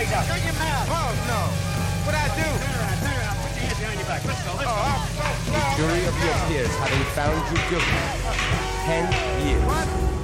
hands out. Shut your mouth. Oh, no. What'd I do? Turn around. Put your hands behind your back. Let's go. The jury of your peers, having found you guilty, 10 years. What?